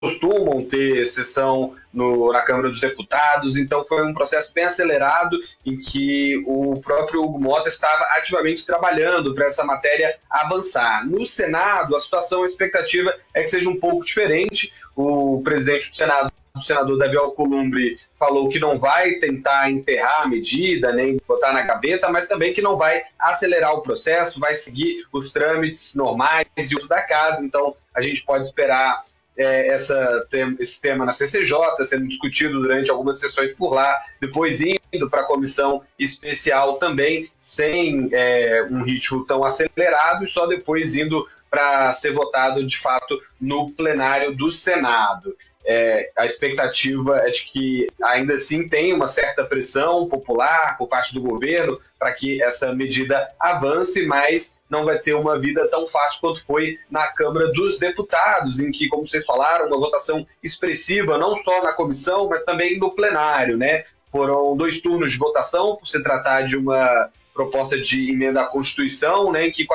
costumam ter sessão na Câmara dos Deputados, então foi um processo bem acelerado em que o próprio Hugo Mota estava ativamente trabalhando para essa matéria avançar. No Senado, a situação, a expectativa é que seja um pouco diferente. O presidente do Senado, o senador Davi Alcolumbre, falou que não vai tentar enterrar a medida, nem botar na gaveta, mas também que não vai acelerar o processo, vai seguir os trâmites normais e o da casa. Então, a gente pode esperar esse tema na CCJ, sendo discutido durante algumas sessões por lá, depois indo para a comissão especial também, sem um ritmo tão acelerado, e só depois indo para ser votado, de fato, no plenário do Senado. A expectativa é de que, ainda assim, tenha uma certa pressão popular por parte do governo para que essa medida avance, mas não vai ter uma vida tão fácil quanto foi na Câmara dos Deputados, em que, como vocês falaram, uma votação expressiva, não só na comissão, mas também no plenário, né? Foram 2 turnos de votação, por se tratar de uma proposta de emenda à Constituição, né, em que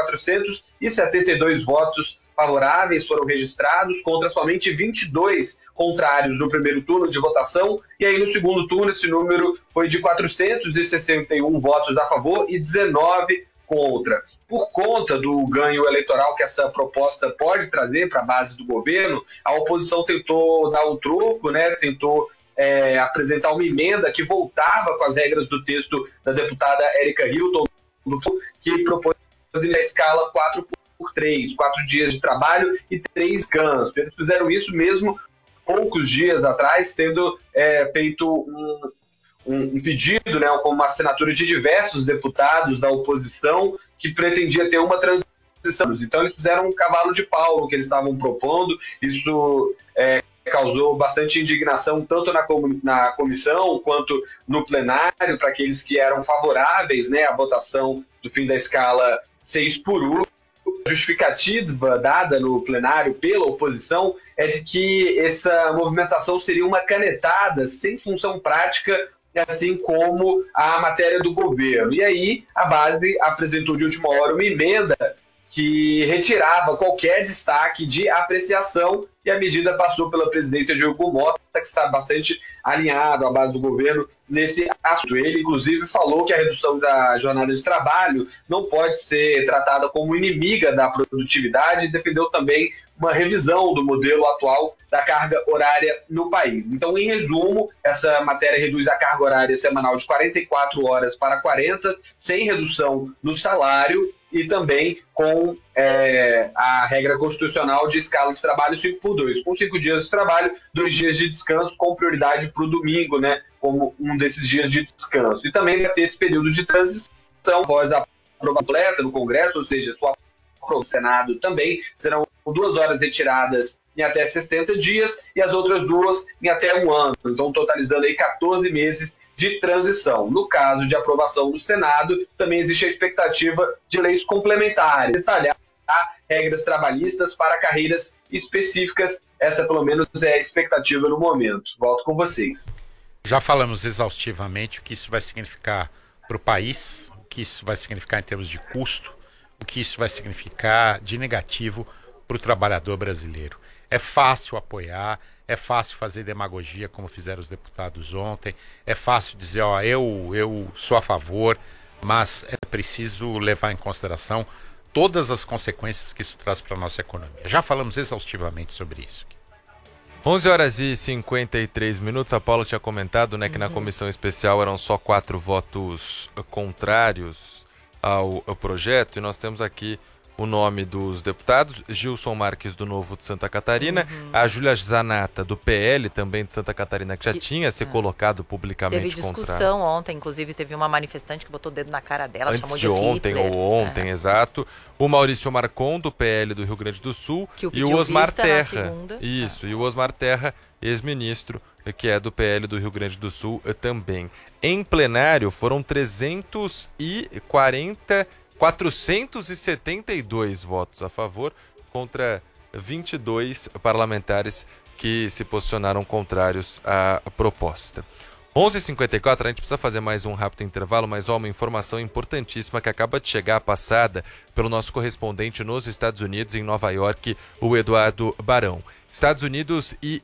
472 votos favoráveis foram registrados contra somente 22 contrários no primeiro turno de votação, e aí no segundo turno esse número foi de 461 votos a favor e 19 contra. Por conta do ganho eleitoral que essa proposta pode trazer para a base do governo, a oposição tentou dar um troco, né, tentou apresentar uma emenda que voltava com as regras do texto da deputada Érica Hilton, que propôs a escala 4x3, 4 dias de trabalho e 3 descansos. Eles fizeram isso mesmo poucos dias atrás, tendo feito um pedido, né, com uma assinatura de diversos deputados da oposição que pretendia ter uma transição. Então eles fizeram um cavalo de pau no que eles estavam propondo. Isso causou bastante indignação tanto na comissão quanto no plenário, para aqueles que eram favoráveis, né, à votação do fim da escala 6x1. A justificativa dada no plenário pela oposição é de que essa movimentação seria uma canetada sem função prática, assim como a matéria do governo. E aí a base apresentou de última hora uma emenda que retirava qualquer destaque de apreciação, e a medida passou pela presidência de Hugo Mota, que está bastante alinhado à base do governo nesse assunto. Ele, inclusive, falou que a redução da jornada de trabalho não pode ser tratada como inimiga da produtividade, e defendeu também uma revisão do modelo atual da carga horária no país. Então, em resumo, essa matéria reduz a carga horária semanal de 44 horas para 40, sem redução no salário, e também com a regra constitucional de escala de trabalho 5x2, com 5 dias de trabalho, 2 dias de descanso, com prioridade para o domingo, né, como um desses dias de descanso. E também vai ter esse período de transição após a aprovação completa no Congresso, ou seja, sua no Senado também serão 2 horas retiradas em até 60 dias e as outras 2 em até 1 ano. Então, totalizando aí 14 meses de transição. No caso de aprovação do Senado, também existe a expectativa de leis complementares, detalhar regras trabalhistas para carreiras específicas. Essa, pelo menos, é a expectativa no momento. Volto com vocês. Já falamos exaustivamente o que isso vai significar para o país, o que isso vai significar em termos de custo, o que isso vai significar de negativo para o trabalhador brasileiro. É fácil apoiar, é fácil fazer demagogia, como fizeram os deputados ontem, é fácil dizer, eu sou a favor, mas é preciso levar em consideração todas as consequências que isso traz para a nossa economia. Já falamos exaustivamente sobre isso. 11h53, a Paula tinha comentado, né, que na comissão especial eram só 4 votos contrários ao projeto, e nós temos aqui o nome dos deputados: Gilson Marques, do Novo de Santa Catarina, a Júlia Zanata, do PL, também de Santa Catarina, que já tinha se colocado publicamente contra. Teve discussão ontem, inclusive teve uma manifestante que botou o dedo na cara dela, antes chamou de ontem Hitler. Ou ontem, exato. O Maurício Marcon, do PL do Rio Grande do Sul, e o Osmar Terra. Isso, e o Osmar Terra, ex-ministro, que é do PL do Rio Grande do Sul também. Em plenário foram 472 votos a favor contra 22 parlamentares que se posicionaram contrários à proposta. 11h54, a gente precisa fazer mais um rápido intervalo, mas uma informação importantíssima que acaba de chegar, passada pelo nosso correspondente nos Estados Unidos, em Nova York, o Eduardo Barão. Estados Unidos e